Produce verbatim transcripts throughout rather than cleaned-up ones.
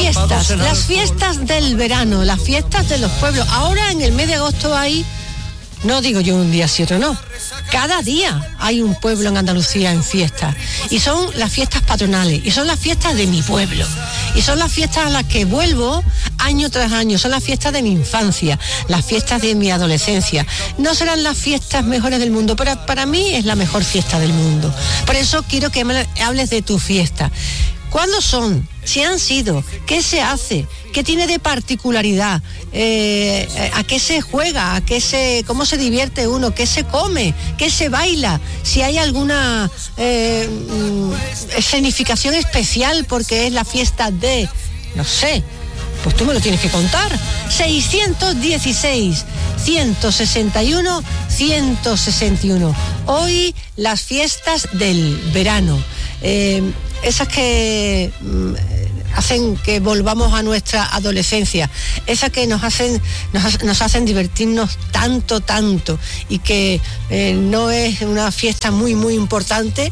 fiestas, las fiestas del verano, las fiestas de los pueblos. Ahora en el mes de agosto hay, no digo yo un día sí otro no, cada día hay un pueblo en Andalucía en fiestas. Y son las fiestas patronales, y son las fiestas de mi pueblo. Y son las fiestas a las que vuelvo año tras año, son las fiestas de mi infancia, las fiestas de mi adolescencia. No serán las fiestas mejores del mundo, pero para mí es la mejor fiesta del mundo. Por eso quiero que me hables de tu fiesta. ¿Cuándo son? ¿Si han sido? ¿Qué se hace? ¿Qué tiene de particularidad? Eh, ¿A qué se juega? ¿A qué se, cómo se divierte uno? ¿Qué se come? ¿Qué se baila? Si hay alguna eh, escenificación especial porque es la fiesta de... no sé, pues tú me lo tienes que contar. seiscientos dieciséis, ciento sesenta y uno, ciento sesenta y uno. Hoy las fiestas del verano. Eh, esas que mm, hacen que volvamos a nuestra adolescencia, esas que nos hacen nos, nos hacen divertirnos tanto, tanto, y que eh, no es una fiesta muy, muy importante,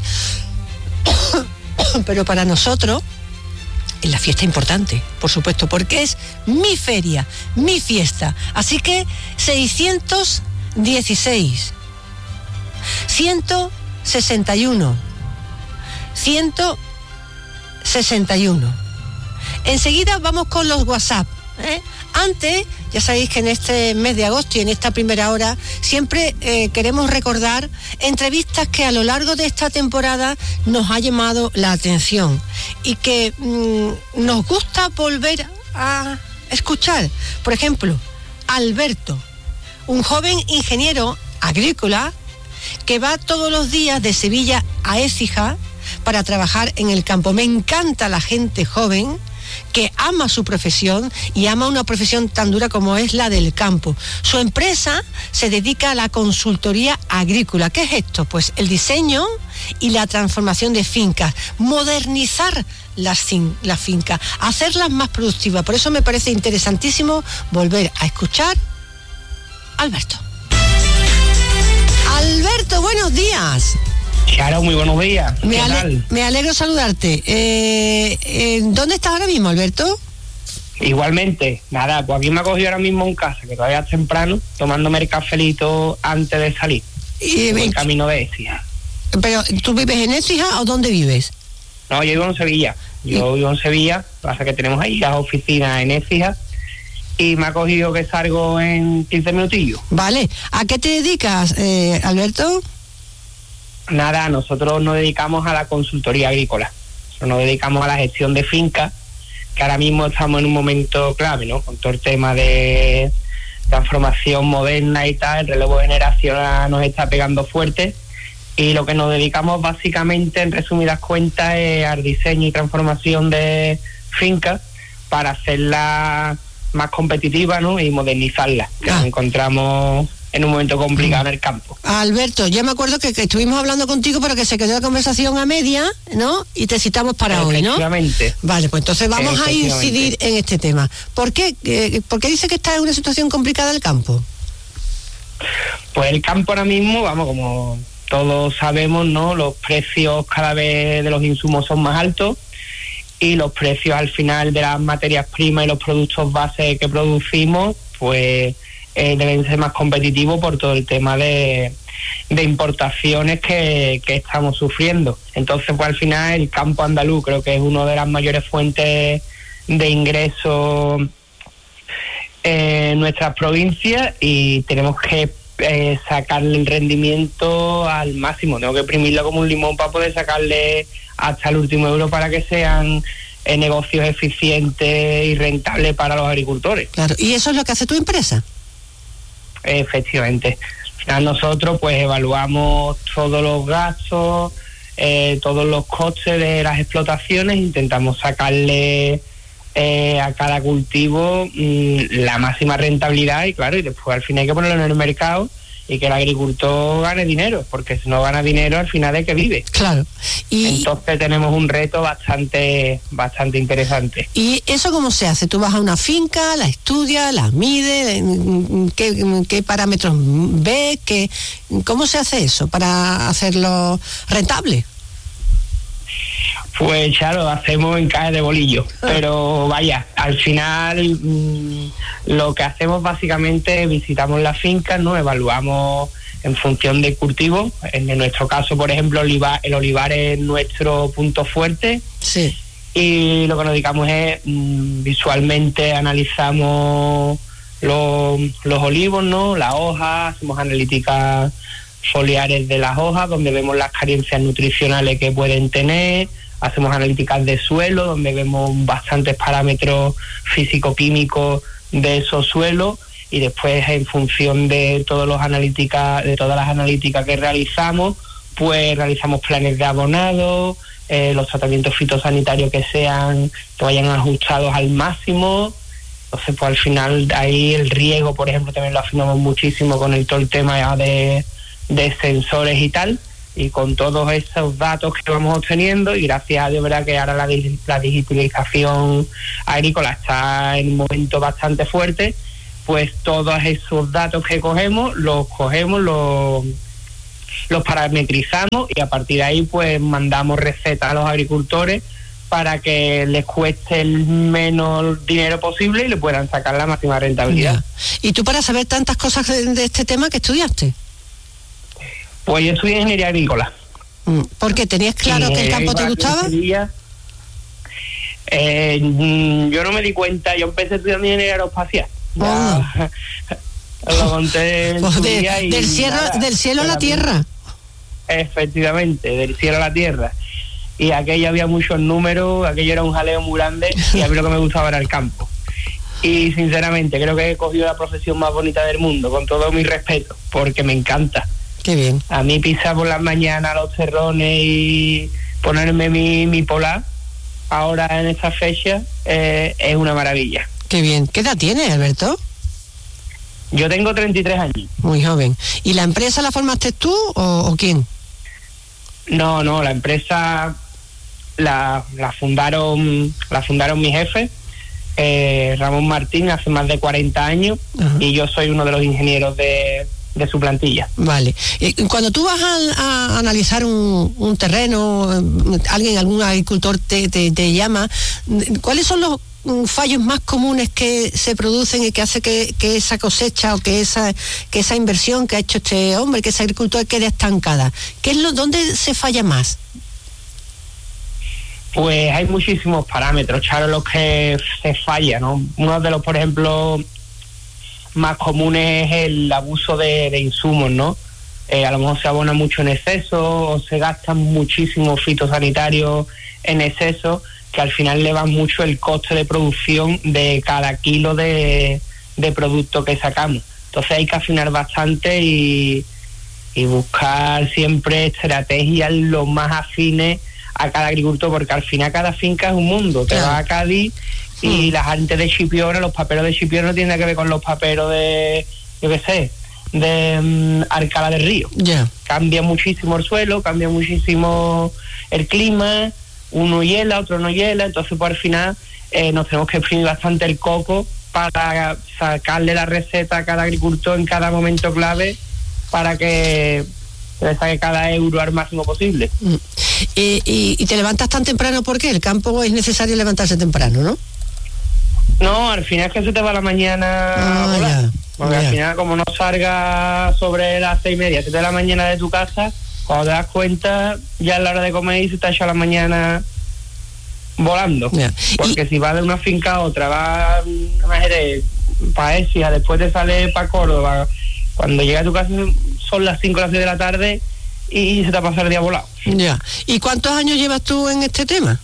pero para nosotros es la fiesta importante, por supuesto, porque es mi feria, mi fiesta. Así que seiscientos dieciséis, ciento sesenta y uno, ciento sesenta y uno. Enseguida vamos con los WhatsApp, ¿eh? Antes, ya sabéis que en este mes de agosto y en esta primera hora siempre eh, queremos recordar entrevistas que a lo largo de esta temporada nos ha llamado la atención y que mmm, nos gusta volver a escuchar. Por ejemplo, Alberto, un joven ingeniero agrícola que va todos los días de Sevilla a Écija para trabajar en el campo. Me encanta la gente joven que ama su profesión y ama una profesión tan dura como es la del campo. Su empresa se dedica a la consultoría agrícola. ¿Qué es esto? Pues el diseño y la transformación de fincas, modernizar las, fin- las fincas, hacerlas más productivas. Por eso me parece interesantísimo volver a escuchar a Alberto. Alberto, buenos días. Claro, muy buenos días. Me, ¿Qué ale- tal? me alegro saludarte. Eh, eh, ¿Dónde estás ahora mismo, Alberto? Igualmente, nada, pues aquí me ha cogido ahora mismo en casa, que todavía es temprano, tomándome el cafelito antes de salir. Y, en eh, camino de Écija. ¿Pero tú vives en Écija o dónde vives? No, yo vivo en Sevilla. Yo ¿Y? vivo en Sevilla, pasa que tenemos ahí las oficinas en Écija, y me ha cogido que salgo en quince minutillos. Vale. ¿A qué te dedicas, eh, Alberto? Nada, nosotros nos dedicamos a la consultoría agrícola. Nos dedicamos a la gestión de fincas, que ahora mismo estamos en un momento clave, ¿no? Con todo el tema de transformación moderna y tal, el relevo generacional nos está pegando fuerte, y lo que nos dedicamos básicamente, en resumidas cuentas, es al diseño y transformación de fincas para hacerlas más competitivas, ¿no? Y modernizarlas, que Ah. nos encontramos en un momento complicado en el campo. Alberto, ya me acuerdo que, que estuvimos hablando contigo, pero que se quedó la conversación a media, ¿no? Y te citamos para hoy, ¿no? Efectivamente. Vale, pues entonces vamos a incidir en este tema. ¿Por qué, eh, ¿por qué dice que está en una situación complicada el campo? Pues el campo ahora mismo, vamos, como todos sabemos, ¿no? Los precios cada vez de los insumos son más altos, y los precios al final de las materias primas y los productos base que producimos, pues eh, deben ser más competitivos por todo el tema de, de importaciones que, que estamos sufriendo. Entonces, pues al final el campo andaluz creo que es una de las mayores fuentes de ingresos en nuestras provincias, y tenemos que eh, sacarle el rendimiento al máximo. Tengo que exprimirlo como un limón para poder sacarle hasta el último euro para que sean eh, negocios eficientes y rentables para los agricultores. Claro, ¿y eso es lo que hace tu empresa? Efectivamente. Al final nosotros pues evaluamos todos los gastos, eh, todos los costes de las explotaciones, intentamos sacarle eh, a cada cultivo mmm, la máxima rentabilidad, y claro, y después al final hay que ponerlo en el mercado y que el agricultor gane dinero, porque si no gana dinero al final de que vive. Claro. Y, Entonces tenemos un reto bastante bastante interesante. ¿Y eso cómo se hace? ¿Tú vas a una finca, la estudias, la mides? ¿Qué, qué parámetros ves? ¿Qué, ¿Cómo se hace eso para hacerlo rentable? Pues claro, lo hacemos en caja de bolillo, pero vaya, al final mmm, lo que hacemos básicamente es visitamos las fincas, ¿no? Evaluamos en función del cultivo. En nuestro caso, por ejemplo, olivar, el olivar es nuestro punto fuerte. Sí. Y lo que nos dedicamos es mmm, visualmente analizamos los, los olivos, ¿no? Las hojas, hacemos analíticas foliares de las hojas, donde vemos las carencias nutricionales que pueden tener. Hacemos analíticas de suelo, donde vemos bastantes parámetros físico-químicos de esos suelos, y después, en función de todas las analíticas, de todas las analíticas que realizamos, pues realizamos planes de abonado, eh, los tratamientos fitosanitarios que sean, que vayan ajustados al máximo. Entonces, pues al final ahí el riego, por ejemplo, también lo afinamos muchísimo con el todo el tema de, de sensores y tal. Y con todos esos datos que vamos obteniendo, y gracias a Dios, verdad que ahora la, la digitalización agrícola está en un momento bastante fuerte, pues todos esos datos que cogemos, los cogemos, los, los parametrizamos, y a partir de ahí pues mandamos recetas a los agricultores para que les cueste el menos dinero posible y le puedan sacar la máxima rentabilidad. Ya. ¿Y tú, para saber tantas cosas de, de este tema, qué estudiaste? Pues yo estudié ingeniería agrícola. ¿Por qué? ¿Tenías claro que el campo te gustaba? Eh, yo no me di cuenta, yo empecé estudiando ingeniería aeroespacial. Oh. Lo conté en pues su de, día y del cielo, nada, del cielo a la tierra. Efectivamente, del cielo a la tierra. Y aquello había muchos números, aquello era un jaleo muy grande, y a mí lo que me gustaba era el campo. Y sinceramente creo que he cogido la profesión más bonita del mundo, con todo mi respeto, porque me encanta. Qué bien. A mí pisar por las mañanas los terrones y ponerme mi, mi polar ahora en esta fecha eh, es una maravilla. Qué bien. ¿Qué edad tienes, Alberto? Yo tengo treinta y tres años. Muy joven. ¿Y la empresa la formaste tú o, o quién? No, no, la empresa la, la fundaron la fundaron mis jefes, eh, Ramón Martín, hace más de cuarenta años. Ajá. Y yo soy uno de los ingenieros de... de su plantilla. Vale. Cuando tú vas a, a analizar un, un terreno, alguien, algún agricultor te, te, te llama, ¿cuáles son los fallos más comunes que se producen y que hace que, que esa cosecha o que esa que esa inversión que ha hecho este hombre, que ese agricultor, quede estancada? ¿Qué es lo, dónde se falla más? Pues hay muchísimos parámetros, claro, los que se falla, ¿no? Uno de los, por ejemplo, más comunes es el abuso de, de insumos, ¿no? Eh, a lo mejor se abona mucho en exceso, o se gastan muchísimos fitosanitarios en exceso, que al final elevan mucho el coste de producción de cada kilo de, de producto que sacamos. Entonces hay que afinar bastante y, y buscar siempre estrategias lo más afines a cada agricultor, porque al final cada finca es un mundo. Te vas a Cádiz y la gente de Chipiona, los paperos de Chipiona no tienen nada que ver con los paperos de, yo qué sé, de um, Alcalá del Río. Yeah. Cambia muchísimo el suelo, cambia muchísimo el clima, uno hiela, otro no hiela, entonces pues al final eh, nos tenemos que exprimir bastante el coco para sacarle la receta a cada agricultor en cada momento clave para que se saque cada euro al máximo posible. Mm. Y, y, y te levantas tan temprano, ¿por qué? El campo es necesario levantarse temprano, ¿no? No, al final es que se te va la mañana ah, a volar. Ya, porque ya. Al final, como no salgas sobre las seis y media, siete de la mañana de tu casa, cuando te das cuenta, ya es la hora de comer y se te ha hecho la mañana volando. Ya. Porque y... si vas de una finca a otra, vas para Écija, después te sales para Córdoba, cuando llegas a tu casa son las cinco o las seis de la tarde y se te ha pasado el día volado. Ya. ¿Y cuántos años llevas tú en este tema?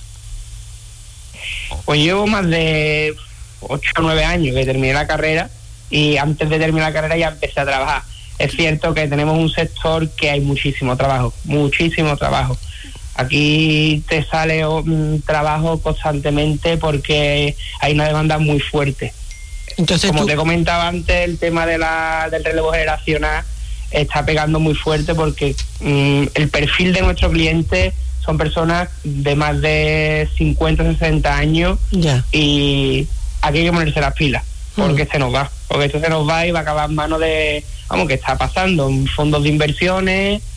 Pues llevo más de ocho o nueve años que terminé la carrera, y antes de terminar la carrera ya empecé a trabajar. Es cierto que tenemos un sector que hay muchísimo trabajo, muchísimo trabajo. Aquí te sale um, trabajo constantemente porque hay una demanda muy fuerte. Entonces, como tú... te comentaba antes, el tema de la, del relevo generacional está pegando muy fuerte porque um, el perfil de nuestro cliente son personas de más de cincuenta, sesenta años, yeah. Y aquí hay que ponerse las pilas porque mm. se nos va, porque esto se nos va y va a acabar en manos de, vamos, que está pasando, fondos de inversiones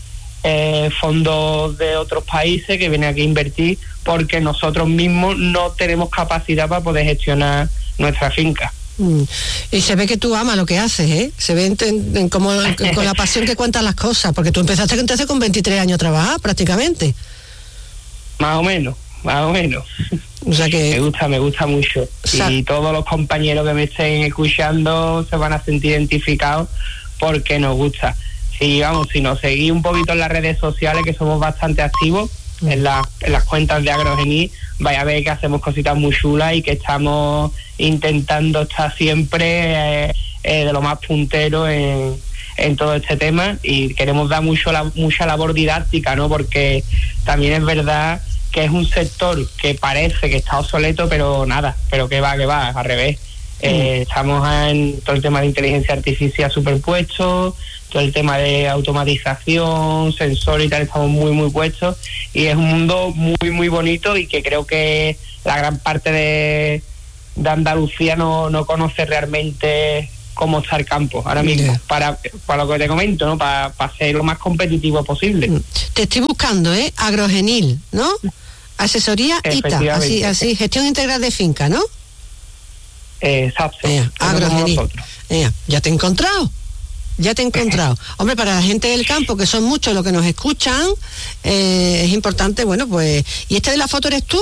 eh, fondos de otros países que vienen aquí a invertir, porque nosotros mismos no tenemos capacidad para poder gestionar nuestra finca. Mm. Y se ve que tú amas lo que haces, ¿eh? Se ve en, en, en como, con la pasión que cuentas las cosas, porque tú empezaste entonces con veintitrés años a trabajar prácticamente. Más o menos, más o menos. O sea que... Me gusta, me gusta mucho. O sea... Y todos los compañeros que me estén escuchando se van a sentir identificados porque nos gusta. Si vamos, si nos seguís un poquito en las redes sociales, que somos bastante activos, mm. en, la, en las cuentas de Agrogenil, vaya a ver que hacemos cositas muy chulas y que estamos intentando estar siempre eh, eh, de lo más puntero en, en todo este tema, y queremos dar mucho la, mucha labor didáctica, ¿no? Porque también es verdad que es un sector que parece que está obsoleto, pero nada, pero que va, que va, al revés. Eh, mm. Estamos en todo el tema de inteligencia artificial superpuesto, todo el tema de automatización, sensor y tal, estamos muy, muy puestos, y es un mundo muy, muy bonito, y que creo que la gran parte de, de Andalucía no, no conoce realmente cómo está el campo ahora mismo, yeah. para, para lo que te comento, ¿no? Para, para ser lo más competitivo posible. Te estoy buscando, ¿eh? Agrogenil, ¿no? Asesoría I T A, así, así, gestión integral de finca, ¿no? Eh, exacto. Yeah. Agrogenil. Yeah. Ya te he encontrado. Ya te he encontrado. Hombre, para la gente del campo, que son muchos los que nos escuchan, eh, es importante, bueno, pues... ¿Y este de la foto eres tú?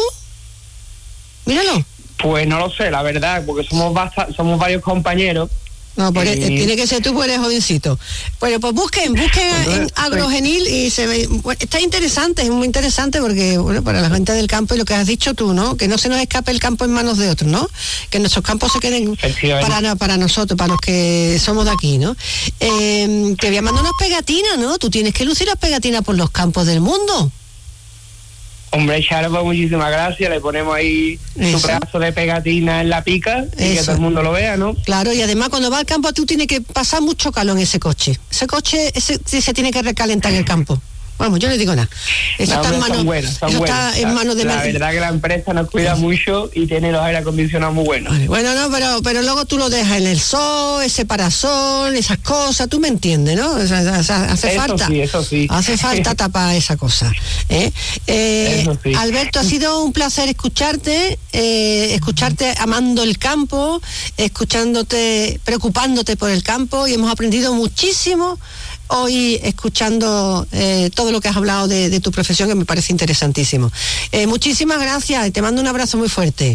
Míralo. Pues no lo sé, la verdad, porque somos bast- somos varios compañeros. No, pues y... tiene que ser tú, porque eres jovencito. Bueno, pues busquen, busquen en Agrogenil y se ve... Bueno, está interesante, es muy interesante porque, bueno, para la gente del campo, y lo que has dicho tú, ¿no? Que no se nos escape el campo en manos de otros, ¿no? Que nuestros campos se queden para, para nosotros, para los que somos de aquí, ¿no? Eh, te voy a mandar unas pegatinas, ¿no? Tú tienes que lucir las pegatinas por los campos del mundo. Hombre, Charo, pues muchísimas gracias. Le ponemos ahí Eso. su pedazo de pegatina en la pica y Eso. que todo el mundo lo vea, ¿no? Claro, y además cuando va al campo tú tienes que pasar mucho calor en ese coche. Ese coche ese, se tiene que recalentar en el campo. Vamos, yo no digo nada. Eso no, está en manos buenas, eso está en manos de La Mer- verdad que la empresa nos cuida sí. mucho y tiene los aire acondicionados muy buenos. Vale, bueno, no, pero pero luego tú lo dejas en el sol, ese parasol, esas cosas, tú me entiendes, ¿no? O sea, o sea, hace eso falta. Sí, eso sí. Hace falta tapar esa cosa. ¿eh? Eh, eso sí. Alberto, ha sido un placer escucharte, eh, escucharte amando el campo, escuchándote, preocupándote por el campo, y hemos aprendido muchísimo hoy escuchando eh, todo lo que has hablado de, de tu profesión, que me parece interesantísimo. Eh, muchísimas gracias y te mando un abrazo muy fuerte.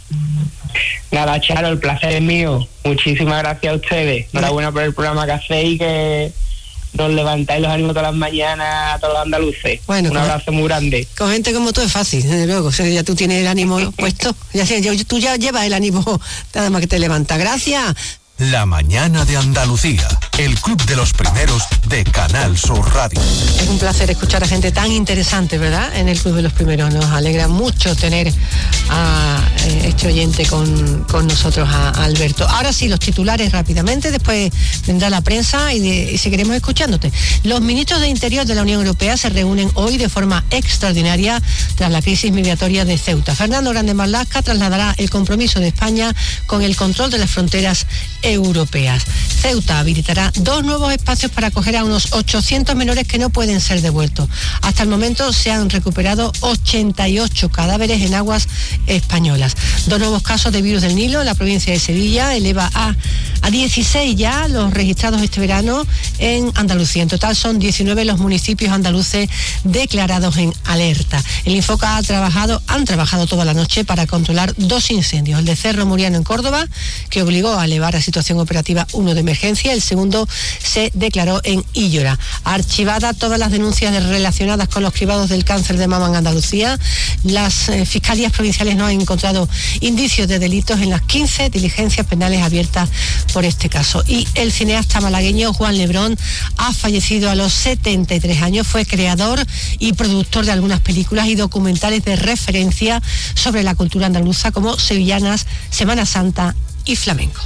Nada, Charo, el placer es mío. Muchísimas gracias a ustedes. Enhorabuena por el programa que hacéis, que nos levantáis los ánimos todas las mañanas a todos los andaluces. Bueno, un abrazo muy grande. Con gente como tú es fácil, desde luego. O sea, ya tú tienes el ánimo puesto. Ya, ya, tú ya llevas el ánimo nada más que te levanta. Gracias. La mañana de Andalucía, el club de los primeros de Canal Sur Radio. Es un placer escuchar a gente tan interesante, ¿verdad? En el club de los primeros. Nos alegra mucho tener a eh, este oyente con, con nosotros, a, a Alberto. Ahora sí, los titulares rápidamente, después vendrá la prensa y, de, y seguiremos escuchándote. Los ministros de Interior de la Unión Europea se reúnen hoy de forma extraordinaria tras la crisis migratoria de Ceuta. Fernando Grande Marlaska trasladará el compromiso de España con el control de las fronteras europeas. Ceuta habilitará dos nuevos espacios para acoger a unos ochocientos menores que no pueden ser devueltos. Hasta el momento se han recuperado ochenta y ocho cadáveres en aguas españolas. Dos nuevos casos de virus del Nilo en la provincia de Sevilla, eleva a, a dieciséis ya los registrados este verano en Andalucía. En total son diecinueve los municipios andaluces declarados en alerta. El Infoca ha trabajado, han trabajado toda la noche para controlar dos incendios, el de Cerro Muriano en Córdoba, que obligó a elevar a situación operativa uno de emergencia, el segundo se declaró en Íllora. Archivada todas las denuncias relacionadas con los cribados del cáncer de mama en Andalucía, las eh, fiscalías provinciales no han encontrado indicios de delitos en las quince diligencias penales abiertas por este caso. Y el cineasta malagueño Juan Lebrón ha fallecido a los setenta y tres años, fue creador y productor de algunas películas y documentales de referencia sobre la cultura andaluza como Sevillanas, Semana Santa y Flamenco.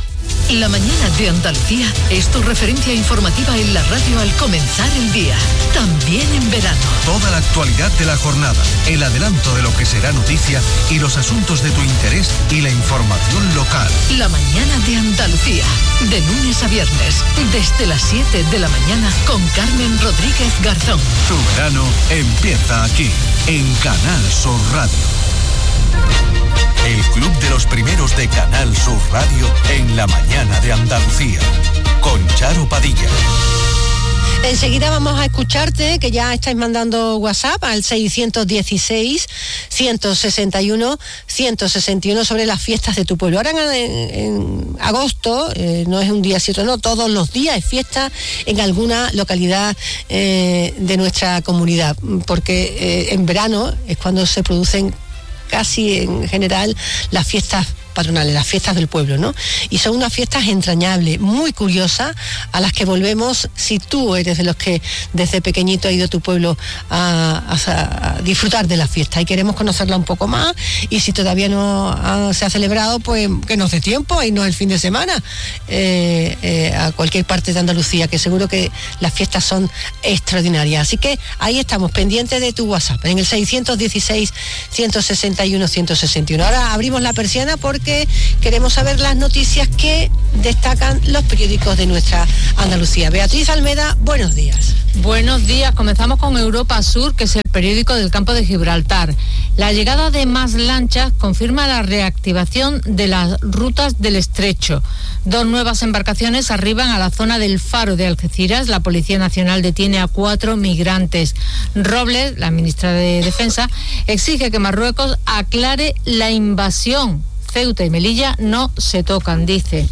La mañana de Andalucía es tu referencia informativa en la radio al comenzar el día, también en verano. Toda la actualidad de la jornada, el adelanto de lo que será noticia y los asuntos de tu interés y la información local. La mañana de Andalucía, de lunes a viernes, desde las siete de la mañana con Carmen Rodríguez Garzón. Tu verano empieza aquí, en Canal Sur Radio. El Club de los Primeros de Canal Sur Radio en la mañana de Andalucía, con Charo Padilla. Enseguida vamos a escucharte, que ya estáis mandando WhatsApp al seiscientos dieciséis, ciento sesenta y uno, ciento sesenta y uno sobre las fiestas de tu pueblo. Ahora en, en agosto, eh, no es un día cierto, no, todos los días es fiesta en alguna localidad eh, de nuestra comunidad, porque eh, en verano es cuando se producen casi en general las fiestas patronales, las fiestas del pueblo, ¿no? Y son unas fiestas entrañables, muy curiosas, a las que volvemos si tú eres de los que desde pequeñito ha ido a tu pueblo a, a, a disfrutar de la fiesta y queremos conocerla un poco más, y si todavía no ha, se ha celebrado, pues que nos dé tiempo y no el fin de semana eh, eh, a cualquier parte de Andalucía, que seguro que las fiestas son extraordinarias. Así que ahí estamos, pendientes de tu WhatsApp, en el seiscientos dieciséis, ciento sesenta y uno, ciento sesenta y uno. Ahora abrimos la persiana porque queremos saber las noticias que destacan los periódicos de nuestra Andalucía. Beatriz Almeda, buenos días. Buenos días, comenzamos con Europa Sur, que es el periódico del Campo de Gibraltar. La llegada de más lanchas confirma la reactivación de las rutas del estrecho. Dos nuevas embarcaciones arriban a la zona del Faro de Algeciras. La Policía Nacional detiene a cuatro migrantes. Robles, la ministra de Defensa, exige que Marruecos aclare la invasión. Ceuta y Melilla no se tocan, dice.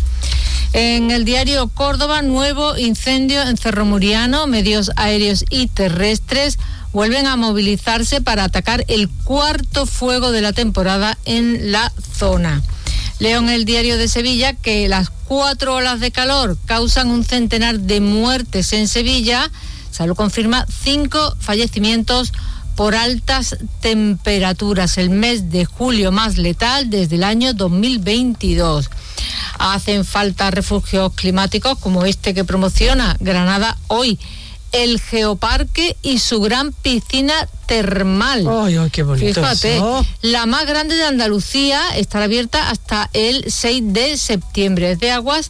En el diario Córdoba, nuevo incendio en Cerro Muriano. Medios aéreos y terrestres vuelven a movilizarse para atacar el cuarto fuego de la temporada en la zona. Leo en el diario de Sevilla que las cuatro olas de calor causan un centenar de muertes en Sevilla. Salud confirma cinco fallecimientos por altas temperaturas, el mes de julio más letal desde el año dos mil veintidós. Hacen falta refugios climáticos como este que promociona Granada hoy, el Geoparque y su gran piscina termal. ¡Ay, ay, qué bonito! Fíjate, eso. La más grande de Andalucía estará abierta hasta el seis de septiembre. Es de aguas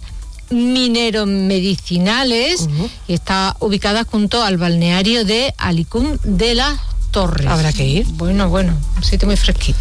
mineromedicinales uh-huh. y está ubicada junto al balneario de Alicún de las Torres. Habrá que ir. Bueno, bueno, un sitio muy fresquito.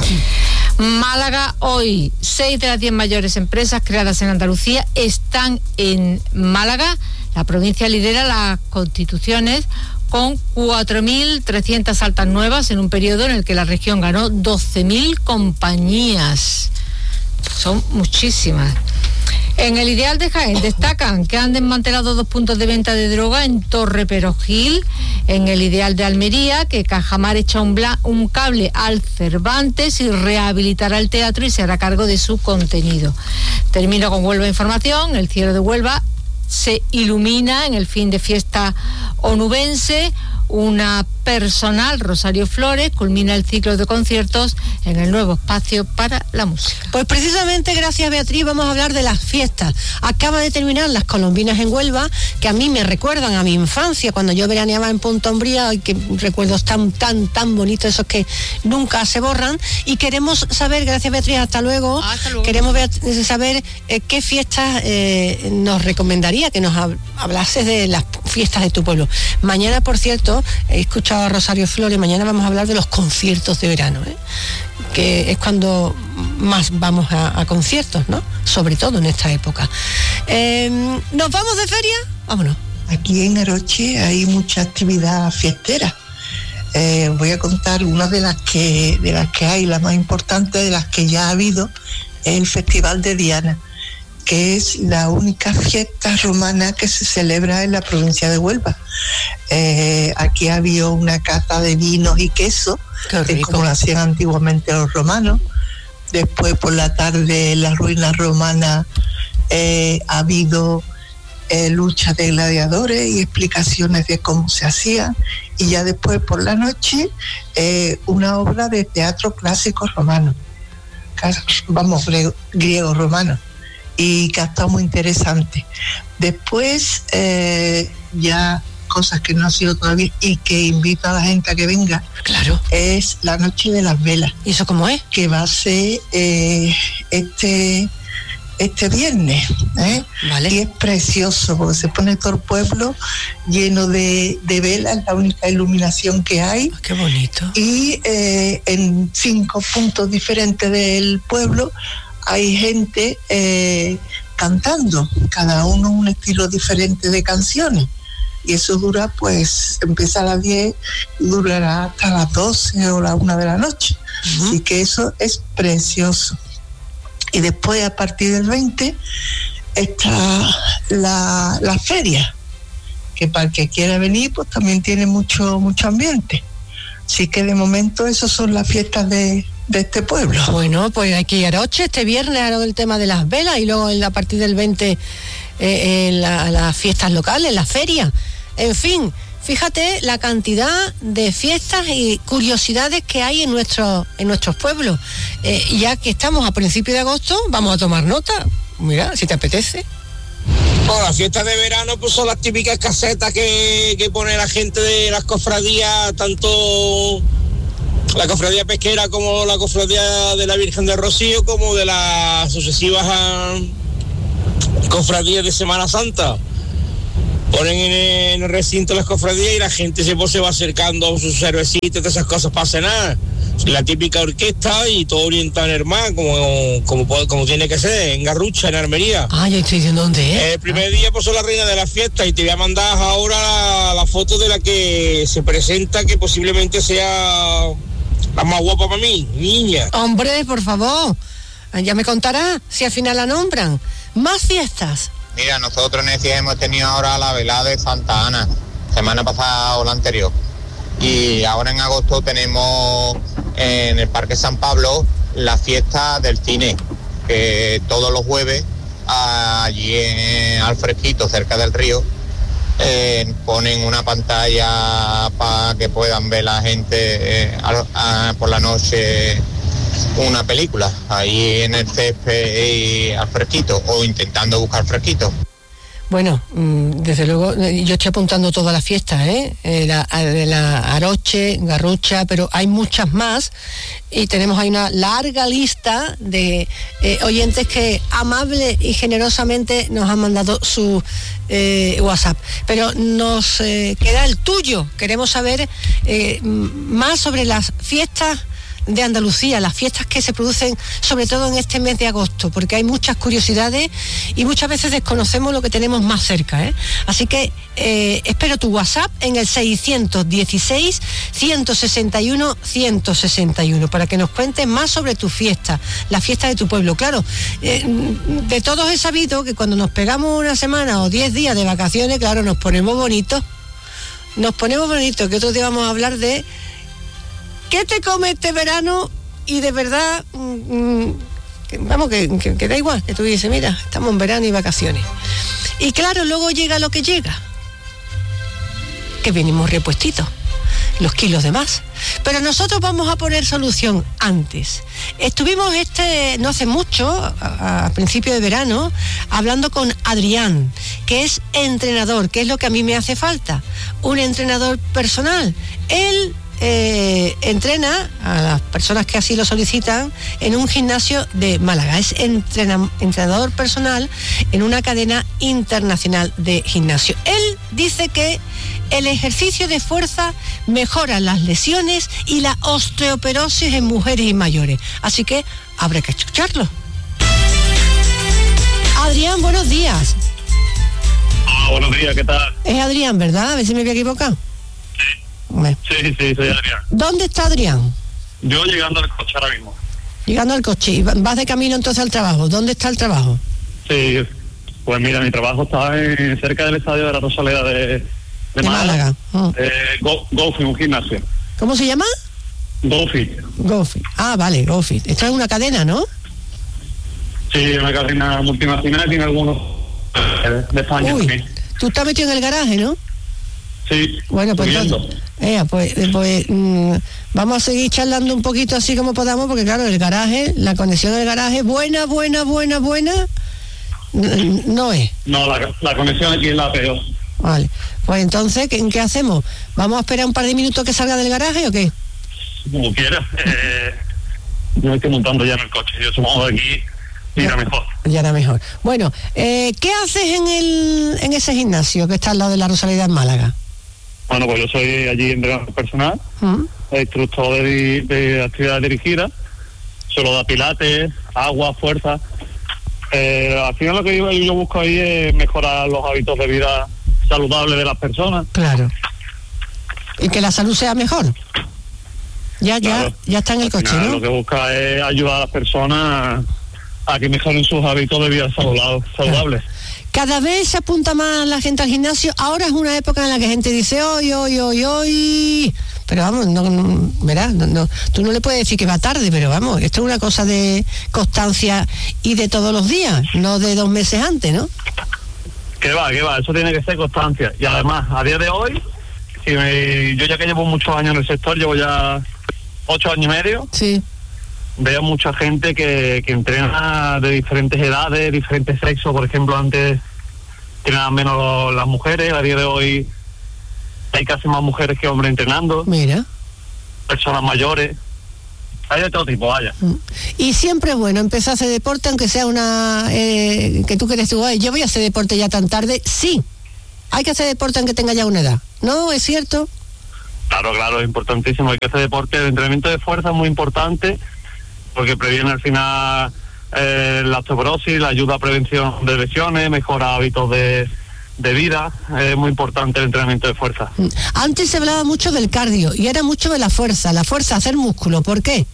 Málaga hoy, seis de las diez mayores empresas creadas en Andalucía están en Málaga. La provincia lidera las constituciones con cuatro mil trescientas altas nuevas en un periodo en el que la región ganó doce mil compañías. Son muchísimas. En el Ideal de Jaén destacan que han desmantelado dos puntos de venta de droga en Torre Perojil. En el Ideal de Almería, que Cajamar echa un, bla, un cable al Cervantes y rehabilitará el teatro y se hará cargo de su contenido. Termino con Huelva Información. El cielo de Huelva se ilumina en el fin de fiesta onubense. Una personal, Rosario Flores, culmina el ciclo de conciertos en el nuevo espacio para la música. Pues precisamente, gracias Beatriz, vamos a hablar de las fiestas. Acaba de terminar las colombinas en Huelva, que a mí me recuerdan a mi infancia, cuando yo veraneaba en Punta Umbría, y que recuerdos tan, tan, tan bonitos, esos que nunca se borran. Y queremos saber, gracias Beatriz, hasta luego, hasta luego. queremos saber eh, qué fiestas eh, nos recomendaría, que nos hablases de las fiestas de tu pueblo. Mañana, por cierto, he escuchado a Rosario Flores, mañana vamos a hablar de los conciertos de verano, ¿eh? que es cuando más vamos a, a conciertos, ¿no? Sobre todo en esta época. Eh, ¿Nos vamos de feria? Vámonos. Aquí en Aroche hay mucha actividad fiestera. Eh, voy a contar una de las que de las que hay, la más importante de las que ya ha habido, es el Festival de Diana, que es la única fiesta romana que se celebra en la provincia de Huelva. Eh, aquí había una cata de vinos y queso, que como lo hacían antiguamente los romanos. Después por la tarde en las ruinas romanas eh, ha habido eh, lucha de gladiadores y explicaciones de cómo se hacía. Y ya después por la noche eh, una obra de teatro clásico romano, vamos, griego, griego romano. y que ha estado muy interesante. Después, eh, ya cosas que no ha sido todavía y que invito a la gente a que venga, claro, es la Noche de las Velas. ¿Y eso cómo es? Que va a ser eh, este este viernes, ¿eh? Vale. Y es precioso porque se pone todo el pueblo lleno de, de velas, la única iluminación que hay. Qué bonito. Y eh, en cinco puntos diferentes del pueblo hay gente eh, cantando, cada uno un estilo diferente de canciones. Y eso dura, pues, empieza a las diez y durará hasta las doce o la una de la noche. Uh-huh. Así que eso es precioso. Y después, a partir del veinte, está la, la feria, que para el que quiera venir, pues también tiene mucho, mucho ambiente. Así que de momento, esas son las fiestas de, de este pueblo. Bueno, pues hay que ir a Aroche este viernes a el tema de las velas y luego a partir del veinte eh, en la, las fiestas locales, la feria. En fin, fíjate la cantidad de fiestas y curiosidades que hay en, nuestro, en nuestros pueblos. Eh, ya que estamos a principios de agosto, vamos a tomar nota. Mira, si te apetece. Bueno, las fiestas de verano pues son las típicas casetas que, que pone la gente de las cofradías, tanto la cofradía pesquera como la cofradía de la Virgen del Rocío, como de las sucesivas cofradías de Semana Santa. Ponen en el, en el recinto las cofradías y la gente se, pues, se va acercando a sus cervecitas, todas esas cosas para cenar. La típica orquesta y todo orientado en Hermán, como, como, como tiene que ser, en Garrucha, en Almería. Ah, yo estoy diciendo dónde es. El primer día pues son la reina de la fiesta y te voy a mandar ahora la, la foto de la que se presenta, que posiblemente sea la más guapa para mí, niña. Hombre, por favor, ya me contará si al final la nombran. Más fiestas. Mira, nosotros en ECIA hemos tenido ahora la velada de Santa Ana, semana pasada o la anterior. Y ahora en agosto tenemos en el Parque San Pablo la fiesta del cine, que todos los jueves allí en, al fresquito, cerca del río, eh, ponen una pantalla para que puedan ver la gente eh, a, a, por la noche una película ahí en el césped y al fresquito, o intentando buscar fresquito. Bueno, desde luego, yo estoy apuntando todas las fiestas, ¿eh? La, la Aroche, Garrucha, pero hay muchas más y tenemos ahí una larga lista de eh, oyentes que amable y generosamente nos han mandado su eh, WhatsApp. Pero nos eh, queda el tuyo. Queremos saber eh, más sobre las fiestas de Andalucía, las fiestas que se producen sobre todo en este mes de agosto, porque hay muchas curiosidades y muchas veces desconocemos lo que tenemos más cerca, ¿eh? Así que eh, espero tu WhatsApp en el seiscientos dieciséis, ciento sesenta y uno, ciento sesenta y uno para que nos cuentes más sobre tu fiesta, la fiesta de tu pueblo. Claro, eh, de todos he sabido que cuando nos pegamos una semana o diez días de vacaciones, claro, nos ponemos bonitos, nos ponemos bonitos, que otro día vamos a hablar de ¿qué te comes este verano? Y de verdad, mmm, que, vamos, que, que, que da igual, que tú dices, mira, estamos en verano y vacaciones. Y claro, luego llega lo que llega, que venimos repuestitos, los kilos de más. Pero nosotros vamos a poner solución antes. Estuvimos este, no hace mucho, a, a principio de verano, hablando con Adrián, que es entrenador, que es lo que a mí me hace falta, un entrenador personal. Él Eh, entrena a las personas que así lo solicitan en un gimnasio de Málaga. Es entrena, entrenador personal en una cadena internacional de gimnasio. Él dice que el ejercicio de fuerza mejora las lesiones y la osteoporosis en mujeres y mayores. Así que habrá que escucharlo. Adrián, buenos días. Oh, buenos días, ¿qué tal? Es Adrián, ¿verdad? A ver si me había equivocado. Sí, sí, soy Adrián. ¿Dónde está Adrián? Yo llegando al coche ahora mismo. Llegando al coche. ¿Y vas de camino entonces al trabajo? ¿Dónde está el trabajo? Sí, pues mira, mi trabajo está en, cerca del estadio de la Rosaleda de, de, de Málaga. Málaga. Oh. Eh, Go, GoFit, un gimnasio. ¿Cómo se llama? GoFit. GoFit. Ah, vale, GoFit. Esto es una cadena, ¿no? Sí, una cadena multinacional, tiene algunos de España. Uy, también. Tú estás metido en el garaje, ¿no? Sí. Bueno, pues entonces, eh, pues, pues mmm, vamos a seguir charlando un poquito así como podamos, porque claro, el garaje, la conexión del garaje, buena, buena, buena, buena, no es. No, la, la conexión aquí es la peor. Vale, pues entonces, ¿qué, ¿qué hacemos? ¿Vamos a esperar un par de minutos que salga del garaje o qué? Como quieras. Eh, yo estoy montando ya en el coche, yo supongo de aquí irá mejor. Ya era mejor. Bueno, eh, ¿qué haces en el en ese gimnasio que está al lado de la Rosaleda en Málaga? Bueno, pues yo soy allí entrenador personal, ¿Mm? instructor de, de actividades dirigidas, solo da pilates, agua, fuerza. Eh, al final lo que yo, yo busco ahí es mejorar los hábitos de vida saludables de las personas. Claro. Y que la salud sea mejor. Ya, Claro. ya, ya está en el Al coche, final, ¿no? Lo que busca es ayudar a las personas a que mejoren sus hábitos de vida saludables. Cada vez se apunta más la gente al gimnasio. Ahora es una época en la que gente dice hoy, hoy, hoy, hoy. Pero vamos, no, no verás, no, no, tú no le puedes decir que va tarde, pero vamos, esto es una cosa de constancia y de todos los días, no de dos meses antes, ¿no? Que va, que va, eso tiene que ser constancia. Y además, a día de hoy, si me, yo ya que llevo muchos años en el sector, llevo ya ocho años y medio. Sí. Veo mucha gente que, que entrena de diferentes edades, diferentes sexos. Por ejemplo, antes entrenaban menos las mujeres, a día de hoy hay casi más mujeres que hombres entrenando. Mira. Personas mayores, hay de todo tipo, vaya. Y siempre es bueno empezar a hacer deporte, aunque sea una... Eh, que tú quieres tú, "Ay, yo voy a hacer deporte ya tan tarde". Sí, hay que hacer deporte aunque tenga ya una edad, ¿no? ¿Es cierto? Claro, claro, es importantísimo, hay que hacer deporte. El entrenamiento de fuerza es muy importante porque previene al final eh, la osteoporosis, la ayuda a prevención de lesiones, mejora hábitos de, de vida. Es muy importante el entrenamiento de fuerza. Antes se hablaba mucho del cardio y era mucho de la fuerza, la fuerza, hacer músculo. ¿Por qué?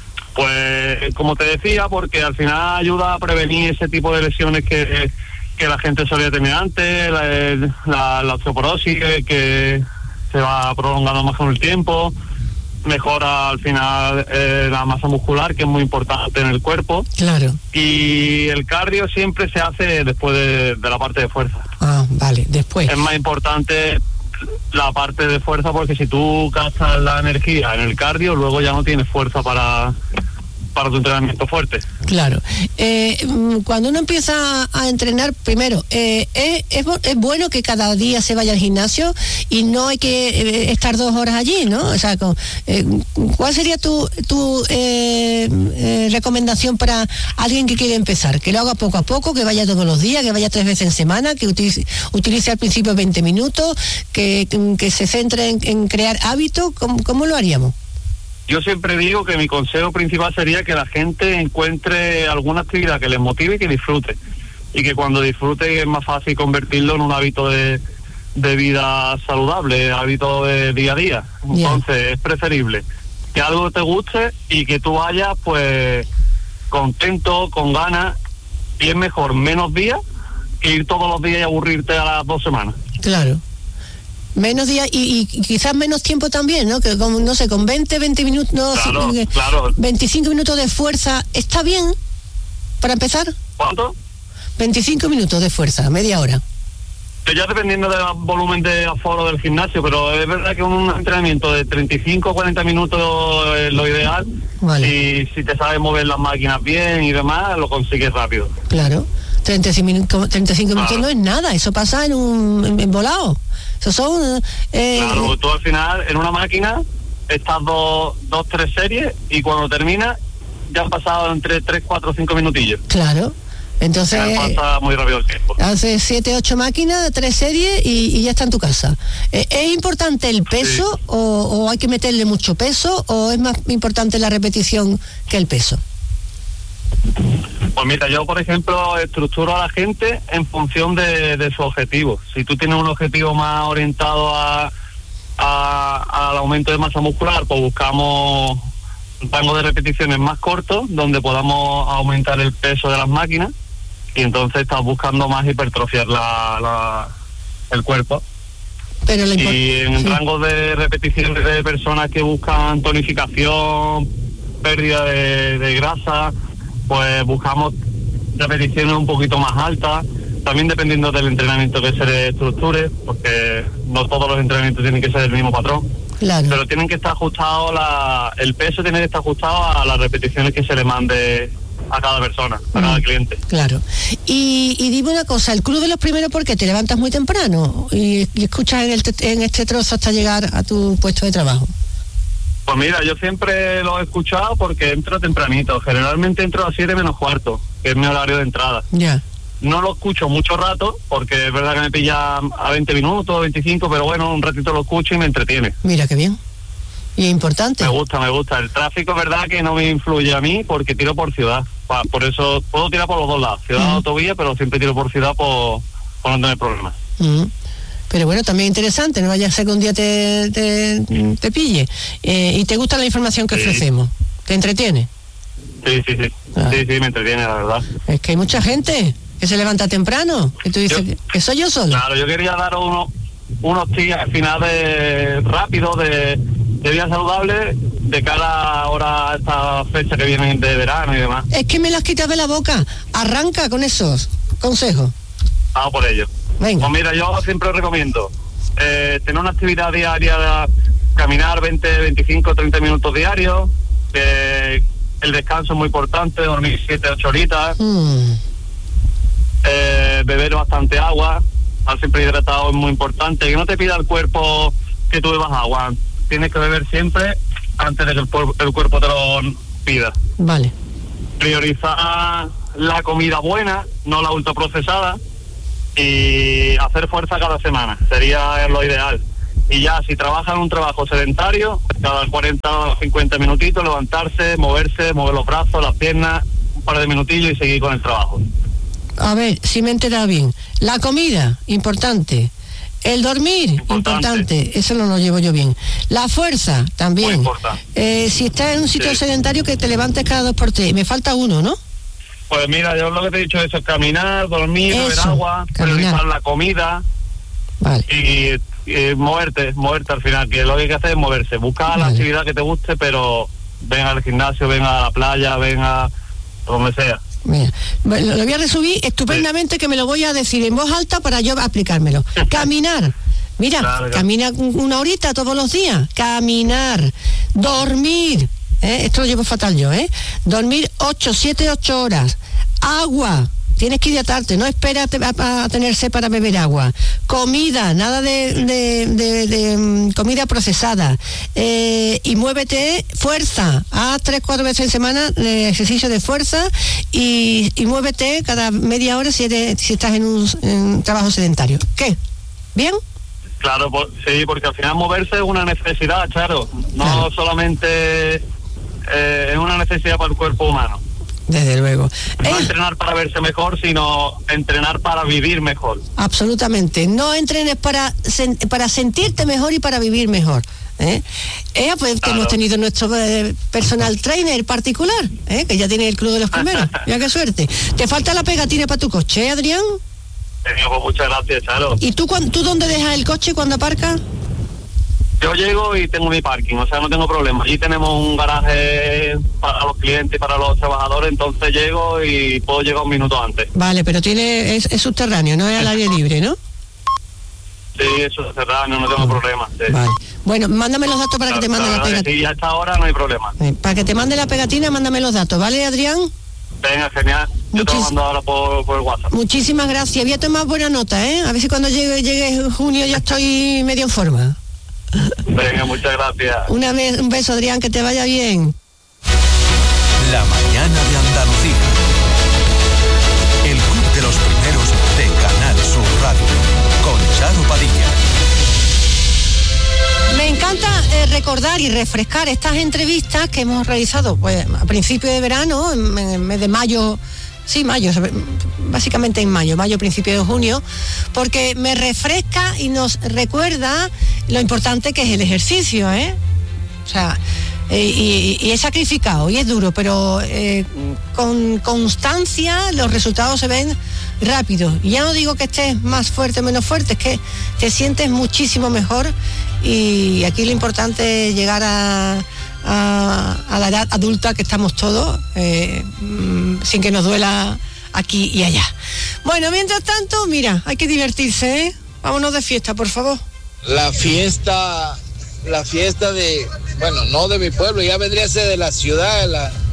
Pues, como te decía, porque al final ayuda a prevenir ese tipo de lesiones que, que la gente solía tener antes, la, la, la osteoporosis que, que se va prolongando más con el tiempo. Mejora al final eh, la masa muscular, que es muy importante en el cuerpo. Claro. Y el cardio siempre se hace después de, de la parte de fuerza. Ah, vale, después. Es más importante la parte de fuerza porque si tú gastas la energía en el cardio, luego ya no tienes fuerza para, para tu entrenamiento fuerte. Claro. Eh, cuando uno empieza a entrenar, primero, eh, es, es, es bueno que cada día se vaya al gimnasio y no hay que eh, estar dos horas allí, ¿no? O sea, con, eh, ¿cuál sería tu, tu eh, eh, recomendación para alguien que quiere empezar? Que lo haga poco a poco, que vaya todos los días, que vaya tres veces en semana, que utilice, utilice al principio veinte minutos, que, que se centre en, en crear hábitos. ¿Cómo, cómo lo haríamos? Yo siempre digo que mi consejo principal sería que la gente encuentre alguna actividad que les motive y que disfrute. Y que cuando disfrute es más fácil convertirlo en un hábito de, de vida saludable, hábito de día a día. Entonces yeah. es preferible que algo te guste y que tú vayas pues contento, con ganas, y es mejor menos días que ir todos los días y aburrirte a las dos semanas. Claro. Menos días y, y quizás menos tiempo también, ¿no? Que con, no sé, con veinte, veinte minutos, no, claro, sí, claro. veinticinco minutos de fuerza, ¿está bien para empezar? ¿Cuánto? veinticinco minutos de fuerza, media hora. Ya dependiendo del volumen de aforo del gimnasio, pero es verdad que un entrenamiento de treinta y cinco a cuarenta minutos es lo ideal. Vale. Y si te sabes mover las máquinas bien y demás, lo consigues rápido. Claro. treinta y cinco minutos, treinta y cinco claro. minutos no es nada, eso pasa en un en, en volado. Eso son... Eh, claro, tú al final en una máquina estás dos, dos, tres series y cuando terminas ya han pasado entre tres, cuatro, cinco minutillos. Claro, entonces... pasa muy rápido el tiempo. Hace siete, ocho máquinas, tres series y, y ya está en tu casa. Eh, ¿Es importante el peso sí. o, o hay que meterle mucho peso o es más importante la repetición que el peso? Pues mira, yo por ejemplo estructuro a la gente en función de, de su objetivo. Si tú tienes un objetivo más orientado a, a al aumento de masa muscular, pues buscamos un rango de repeticiones más cortos donde podamos aumentar el peso de las máquinas y entonces estás buscando más hipertrofiar la, la, el cuerpo. Pero la import- y en sí. rangos de repeticiones de personas que buscan tonificación, pérdida de, de grasa, pues buscamos repeticiones un poquito más altas, también dependiendo del entrenamiento que se le estructure, porque no todos los entrenamientos tienen que ser del mismo patrón, claro. pero tienen que estar ajustados, la, el peso tiene que estar ajustado a las repeticiones que se le mande a cada persona, a cada cliente. Claro. Y, y dime una cosa, el Club de los Primeros, ¿por qué te levantas muy temprano y, y escuchas en, el, en este trozo hasta llegar a tu puesto de trabajo? Pues mira, yo siempre lo he escuchado porque entro tempranito, generalmente entro a las siete menos cuarto, que es mi horario de entrada. Ya. No lo escucho mucho rato, porque es verdad que me pilla a veinte minutos, veinticinco, pero bueno, un ratito lo escucho y me entretiene. Mira qué bien. Y es importante. Me gusta, me gusta. El tráfico es verdad que no me influye a mí porque tiro por ciudad. Por eso puedo tirar por los dos lados, ciudad, uh-huh. autovía, pero siempre tiro por ciudad por, por no tener problemas. Uh-huh. Pero bueno, también interesante, no vaya a ser que un día te, te, te pille. Eh, ¿Y te gusta la información que sí. ofrecemos? ¿Te entretiene? Sí, sí, sí. Ah. Sí, sí, me entretiene, la verdad. Es que hay mucha gente que se levanta temprano, que tú dices yo, que, que soy yo solo. Claro, yo quería dar uno, unos días finales rápidos de, de vida saludable de cara ahora a esta fecha que viene de verano y demás. Es que me las quitas de la boca. Arranca con esos consejos. Vamos por ello. Venga. Pues mira, yo siempre recomiendo eh, tener una actividad diaria, caminar veinte, veinticinco, treinta minutos diarios, que el descanso es muy importante, dormir siete, ocho horitas, mm. eh, beber bastante agua, estar siempre hidratado es muy importante, que no te pida el cuerpo que tú bebas agua, tienes que beber siempre antes de que el, el cuerpo te lo pida. Vale. Priorizar la comida buena, no la ultraprocesada, y hacer fuerza cada semana, sería lo ideal. Y ya, si trabajas en un trabajo sedentario, cada cuarenta o cincuenta minutitos, levantarse, moverse, mover los brazos, las piernas, un par de minutillos y seguir con el trabajo. A ver, si me he enterado bien. La comida, importante. El dormir, importante, importante. Eso no lo llevo yo bien. La fuerza, también. Eh, si estás en un sitio sí. sedentario, que te levantes cada dos por tres. Me falta uno, ¿no? Pues mira, yo lo que te he dicho es caminar, dormir, eso, beber agua, priorizar la comida. Vale. Y, y moverte, moverte al final, que lo que hay que hacer es moverse. Buscar vale. la actividad que te guste, pero ven al gimnasio, ven a la playa, ven a donde sea. Mira, lo voy a resumir estupendamente, sí. que me lo voy a decir en voz alta para yo aplicármelo. Caminar. Mira, claro, camina una horita todos los días. Caminar. Dormir. ¿Eh? Esto lo llevo fatal yo, ¿eh? Dormir ocho, siete, ocho horas. Agua. Tienes que hidratarte, no esperas a, a tener sed para beber agua. Comida, nada de, de, de, de um, comida procesada. Eh, y muévete, fuerza. Haz tres, cuatro veces en semana de ejercicio de fuerza y, y muévete cada media hora si, eres, si estás en un, en un trabajo sedentario. ¿Qué? ¿Bien? Claro, por, sí, porque al final moverse es una necesidad, Charo. No claro. solamente eh, es una necesidad para el cuerpo humano. Desde luego. No eh, entrenar para verse mejor, sino entrenar para vivir mejor. Absolutamente. No entrenes para, sen, para sentirte mejor y para vivir mejor. ¿eh? Eh, pues claro. hemos tenido nuestro eh, personal trainer particular, ¿eh? que ya tiene el Club de los Primeros. Mira qué suerte. ¿Te falta la pegatina para tu coche, ¿eh, Adrián? Pues muchas gracias, Charo. ¿Y tú, tú dónde dejas el coche cuando aparcas? Yo llego y tengo mi parking, o sea, no tengo problema. Allí tenemos un garaje para los clientes y para los trabajadores, entonces llego y puedo llegar un minuto antes. Vale, pero tiene es, es subterráneo, no es al aire libre, ¿no? Sí, es subterráneo, no tengo oh. problema. Sí. Vale. Bueno, mándame los datos para claro, que te mande la pegatina. Sí, hasta ahora no hay problema. Eh, para que te mande la pegatina, mándame los datos, ¿vale, Adrián? Venga, genial. Yo Muchis- te lo mando ahora por, por el WhatsApp. Muchísimas gracias. Voy a tomar buena nota, ¿eh? A ver si cuando llegue, llegue junio ya estoy medio en forma. Venga, muchas gracias. Una vez, un beso, Adrián, que te vaya bien. La mañana de Andalucía. El Club de los Primeros de Canal Sur Radio. Con Charo Padilla. Me encanta eh, recordar y refrescar estas entrevistas que hemos realizado pues, a principio de verano, en, en el mes de mayo. Sí, mayo, básicamente en mayo, mayo, principio de junio, porque me refresca y nos recuerda lo importante que es el ejercicio, ¿eh? O sea, eh, y, y es sacrificado y es duro, pero eh, con constancia los resultados se ven rápidos. Y ya no digo que estés más fuerte o menos fuerte, es que te sientes muchísimo mejor y aquí lo importante es llegar a... A, a la edad adulta que estamos todos, eh, mmm, sin que nos duela aquí y allá. Bueno, mientras tanto, mira, hay que divertirse, ¿eh? Vámonos de fiesta, por favor. La fiesta, la fiesta de, bueno, no de mi pueblo, ya vendría a ser de la ciudad, la,